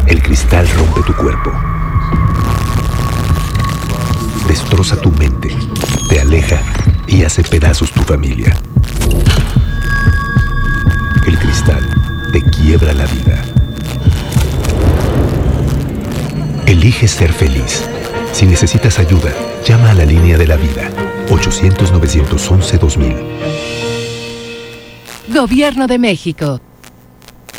El cristal rompe tu cuerpo. Destroza tu mente, te aleja y hace pedazos tu familia. El cristal te quiebra la vida. Elige ser feliz. Si necesitas ayuda, llama a la línea de la vida. 800-911-2000. Gobierno de México.